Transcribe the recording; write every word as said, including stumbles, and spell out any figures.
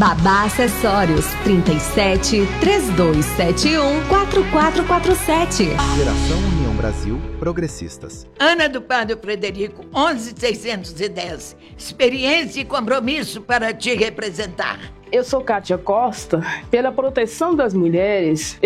Babá Acessórios, trinta e sete, trinta e dois setenta e um, quarenta e quatro quarenta e sete. Geração União Brasil Progressistas. Ana do Padre Frederico, onze seiscentos e dez. Experiência e compromisso para te representar. Eu sou Kátia Costa. Pela proteção das mulheres,